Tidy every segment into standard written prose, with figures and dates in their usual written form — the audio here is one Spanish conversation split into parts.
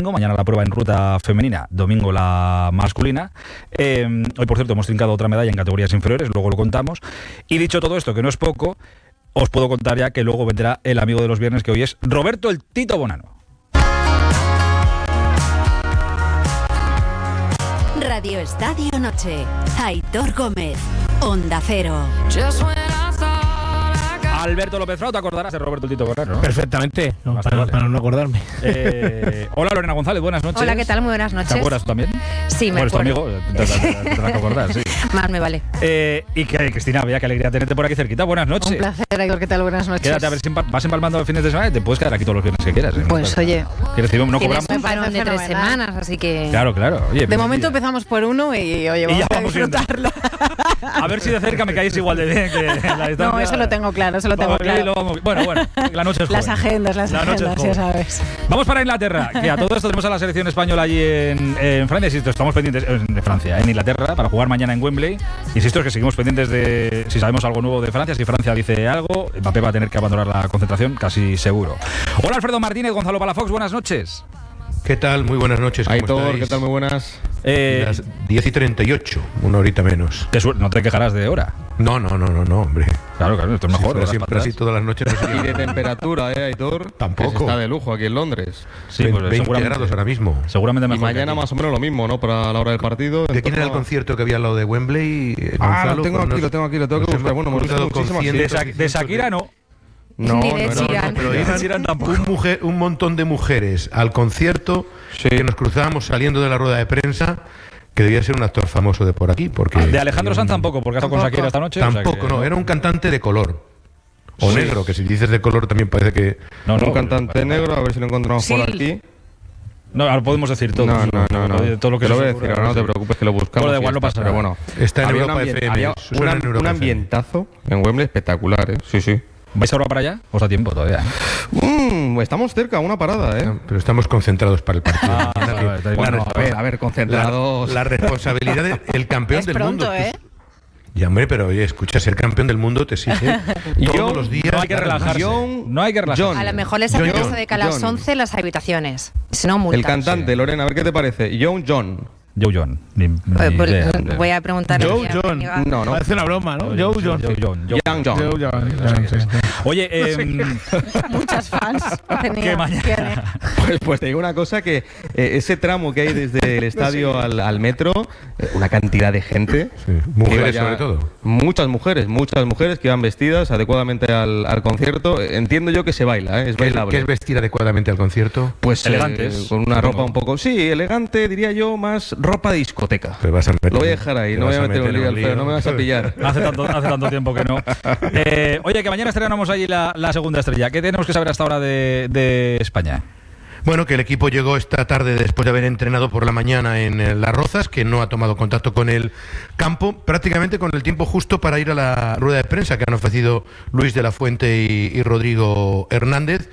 domingo, mañana la prueba en ruta femenina, domingo la masculina. Hoy, por cierto, hemos trincado otra medalla en categorías inferiores, luego lo contamos. Y dicho todo esto, que no es poco, os puedo contar ya que luego vendrá el amigo de los viernes, que hoy es Roberto el Tito Bonano. Radio Estadio Noche. Aitor Gómez. Onda Cero. Alberto López Frau, te acordarás de Roberto el Tito Bonano, ¿no? Perfectamente, para no acordarme. Hola, Lorena González, buenas noches. Hola, ¿qué tal? Muy buenas noches. ¿Te acuerdas tú también? Sí, me acuerdo. Bueno, es tu amigo, te tendrás que acordar, sí. Más me vale. Y que Cristina, vea qué alegría tenerte por aquí cerquita. Buenas noches. Un placer, Aitor, ¿qué tal? Buenas noches. Quédate a ver si vas empalmando los fines de semana y te puedes quedar aquí todos los viernes que quieras. Pues oye, ¿quieres decir, no cobramos? tienes un parón de 3 semanas, así que... Claro. Oye, de momento empezamos por uno y oye, vamos a disfrutarlo. A ver si de cerca me caes igual de bien que la distancia. No, eso lo tengo claro, Bueno, la noche es joven. Las agendas, ya sabes. Vamos para Inglaterra, que a todo esto tenemos a la selección española allí en Francia. Insisto, estamos pendientes de Francia, en Inglaterra, para jugar mañana en Wembley. Insisto, es que seguimos pendientes de si sabemos algo nuevo de Francia. Si Francia dice algo, Mbappé va a tener que abandonar la concentración, casi seguro. Hola, Alfredo Martínez, Gonzalo Palafox, buenas noches. ¿Qué tal? Muy buenas noches. Aitor, ¿qué tal? Muy buenas. Las 10:38, una horita menos. No te quejarás de hora. No, hombre. Claro, esto es mejor. Si siempre así todas las noches. Y de temperatura, Aitor. Tampoco. Que está de lujo aquí en Londres. Sí, pues 20 grados ahora mismo. Seguramente mejor. Y mañana más o menos lo mismo, ¿no? Para la hora del partido. ¿De quién era el concierto que había al lado de Wembley? Gonzalo, lo tengo aquí, lo tengo que buscar. Bueno, hemos visto muchísimas. De Shakira no. No, pero iban un montón de mujeres al concierto, que nos cruzábamos saliendo de la rueda de prensa, que debía ser un actor famoso de por aquí. Porque de Alejandro Sanz tampoco, porque ha estado con Shakira esta noche. Tampoco, no, era un cantante de color. O negro, que si dices de color también parece que... Un cantante negro, a ver si lo encontramos por aquí. No, ahora podemos decir todo. No. Todo lo que lo voy a decir, ahora no te preocupes que lo buscamos. Bueno, da igual, no pasa nada. Pero bueno, está en Europa FM. Había un ambientazo en Wembley espectacular, ¿eh? Sí. ¿Vais ahora para allá? ¿Os da tiempo todavía? Estamos cerca, una parada, ¿eh? No, pero estamos concentrados para el partido. Bueno, a ver, concentrados. La responsabilidad del campeón es del pronto, mundo. ¿eh? Ya, hombre, pero oye, escucha, ser campeón del mundo te exige todos los días. No hay que relajarse. No hay que relajarse. A lo mejor les apetece de que a las 11 las habitaciones. Si no, multas. El cantante, Lorena, a ver qué te parece. John. Joe John. Voy a preguntar. Joe John. No. Parece una broma, ¿no? Joe John. Young John. Oye, muchas fans. que mañana. Pues te digo una cosa, que ese tramo que hay desde el estadio al metro, una cantidad de gente. Sí. Mujeres sobre todo. Muchas mujeres que van vestidas adecuadamente al concierto. Entiendo yo que se baila, es bailable. ¿Qué es vestir adecuadamente al concierto? Pues elegantes. Con una ropa un poco... Sí, elegante, diría yo, más ropa de discoteca. Lo voy a dejar ahí, no voy a meter un lío, Alfredo, no me vas a pillar. Hace tanto tiempo que no. Oye, que mañana estrenamos allí la segunda estrella. ¿Qué tenemos que saber hasta ahora de España? Bueno, que el equipo llegó esta tarde después de haber entrenado por la mañana en Las Rozas, que no ha tomado contacto con el campo, prácticamente con el tiempo justo para ir a la rueda de prensa que han ofrecido Luis de la Fuente y Rodrigo Hernández,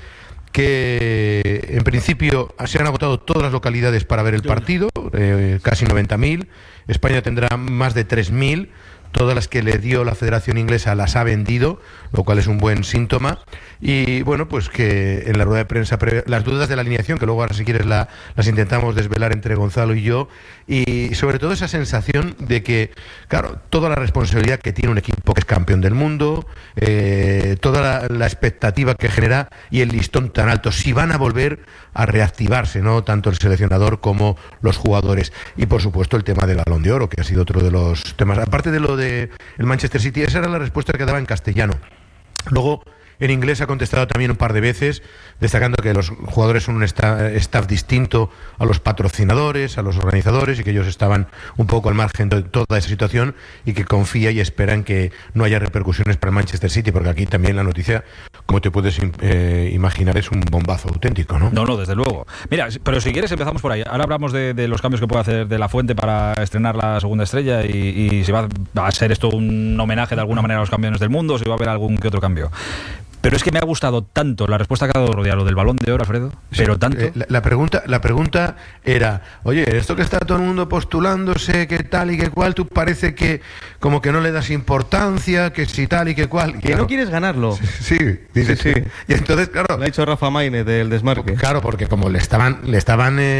que en principio se han agotado todas las localidades para ver el partido, casi 90.000. España tendrá más de 3.000. Todas las que le dio la Federación Inglesa las ha vendido, lo cual es un buen síntoma. Y bueno, pues que en la rueda de prensa las dudas de la alineación, que luego ahora si quieres las intentamos desvelar entre Gonzalo y yo, y sobre todo esa sensación de que, claro, toda la responsabilidad que tiene un equipo que es campeón del mundo, toda la expectativa que genera y el listón tan alto, si van a volver a reactivarse, ¿no? Tanto el seleccionador como los jugadores. Y por supuesto el tema del Balón de Oro, que ha sido otro de los temas. Aparte de lo de el Manchester City, esa era la respuesta que daba en castellano. Luego en inglés ha contestado también un par de veces, destacando que los jugadores son un staff distinto a los patrocinadores, a los organizadores, y que ellos estaban un poco al margen de toda esa situación y que confía y esperan que no haya repercusiones para el Manchester City, porque aquí también la noticia, como te puedes imaginar, es un bombazo auténtico, ¿no? No, desde luego. Mira, pero si quieres empezamos por ahí. Ahora hablamos de los cambios que puede hacer de la Fuente para estrenar la segunda estrella y si va a ser esto un homenaje de alguna manera a los campeones del mundo, si va a haber algún que otro cambio. Pero es que me ha gustado tanto la respuesta que ha dado Rodríguez, lo del Balón de Oro, Alfredo. Pero tanto. La pregunta era, oye, esto que está todo el mundo postulándose, que tal y que cual, tú parece que como que no le das importancia, que si tal y que cual. Que no quieres ganarlo. Sí, dice sí. Y entonces, claro. Lo ha dicho Rafa Maine del Desmarque. Claro, porque como le estaban